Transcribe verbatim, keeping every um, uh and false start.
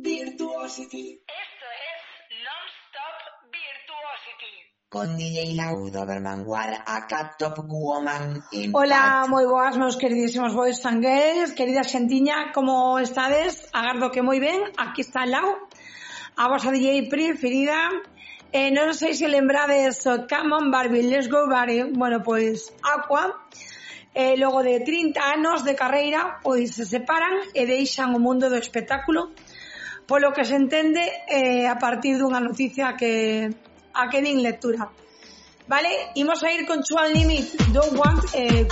Virtuosity. Esto es Non-Stop Virtuosity. Con D J Lau, Doberman War, aka Top Woman Impact. Ola, moi boas, meus queridísimos boys and girls, querida xentiña, como estades? Agardo que moi ben, aquí está Lau, a vosa D J preferida. Eh, non sei se lembrades o Come on Barbie, Let's Go Barbie. Bueno, pois Aqua, eh, logo de trinta anos de carreira, pois se separan e deixan o mundo do espectáculo, polo que se entende eh, a partir dunha noticia que a que din lectura. Vale, imos a ir con Chuan Limit, Don't Want, eh,